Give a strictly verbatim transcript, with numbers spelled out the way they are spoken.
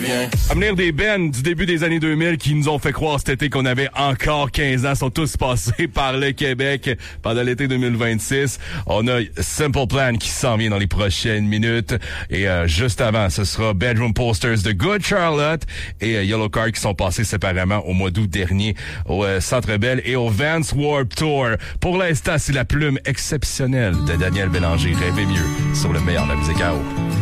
reviens. Avenir des bands du début des années deux mille qui nous ont fait croire cet été qu'on avait encore quinze ans sont tous passés par le Québec pendant l'été deux mille vingt-six. On a Simple Plan qui s'en vient dans les prochaines minutes. Et euh, juste avant, ce sera Bedroom Posters de Good Charlotte et euh, Yellow Card qui sont passés séparément au mois d'août dernier au euh, Centre Bell et au Vans Warped Tour. Pour l'instant, c'est la plume exceptionnelle de Daniel Bélanger. Rêvez mieux sur le meilleur de la musique à eau.